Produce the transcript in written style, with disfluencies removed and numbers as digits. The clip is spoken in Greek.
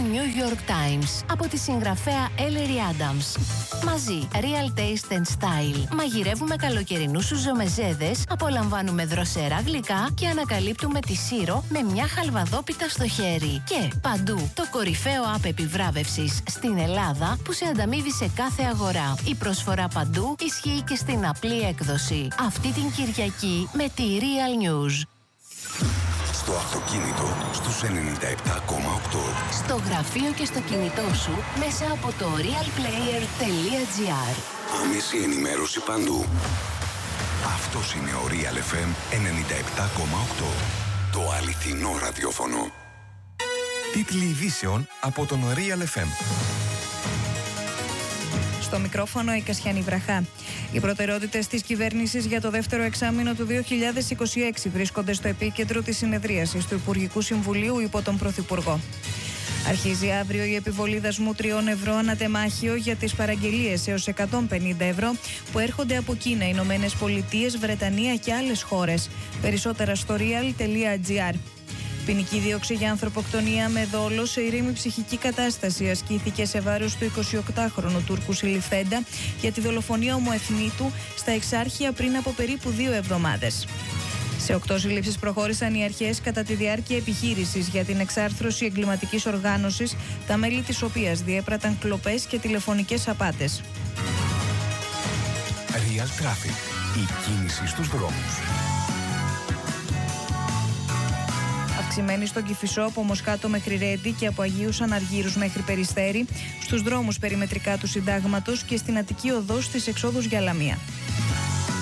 New York Times από τη συγγραφέα Ellery Adams. Μαζί, Real Taste and Style. Μαγειρεύουμε καλοκαιρινούς σουζομεζέδες, απολαμβάνουμε δροσερά γλυκά και ανακαλύπτουμε τη Σύρο με μια χαλβαδόπιτα στο χέρι. Και παντού, το κορυφαίο app επιβράβευσης στην Ελλάδα που σε ανταμείβει σε κάθε αγορά. Η προσφορά παντού ισχύει και στην απλή έκδοση. Αυτή την Κυριακή με τη Real News. Στο αυτοκίνητο, στους 97,8. Στο γραφείο και στο κινητό σου, μέσα από το realplayer.gr. Άμεση ενημέρωση παντού. Αυτός είναι ο Real FM 97,8. Το αληθινό ραδιόφωνο. Τίτλοι ειδήσεων από τον Real FM. Στο μικρόφωνο η Κασιάνη Βραχά. Οι προτεραιότητες της κυβέρνησης για το δεύτερο εξάμηνο του 2026 βρίσκονται στο επίκεντρο της συνεδρίασης του Υπουργικού Συμβουλίου υπό τον Πρωθυπουργό. Αρχίζει αύριο η επιβολή δασμού 3 ευρώ ανατεμάχιο για τις παραγγελίες έως 150 ευρώ που έρχονται από Κίνα, Ηνωμένες Πολιτείες, Βρετανία και άλλες χώρες. Περισσότερα στο real.gr. Ποινική δίωξη για ανθρωποκτονία με δόλο σε ήρεμη ψυχική κατάσταση ασκήθηκε σε βάρος του 28χρονου Τούρκου συλληφθέντα για τη δολοφονία ομοεθνήτου στα Εξάρχεια πριν από περίπου 2 εβδομάδες. Σε 8 συλλήψεις προχώρησαν οι αρχές κατά τη διάρκεια επιχείρησης για την εξάρθρωση εγκληματικής οργάνωσης, τα μέλη της οποίας διέπραταν κλοπές και τηλεφωνικές απάτες. Real Traffic. Η κίνηση στους δρόμους. Αυξημένη στον Κηφισό από Μοσχάτο μέχρι Ρέντι και από Αγίους Αναργύρους μέχρι Περιστέρι, στους δρόμους περιμετρικά του Συντάγματος και στην Αττική Οδό στις εξόδους για Λαμία.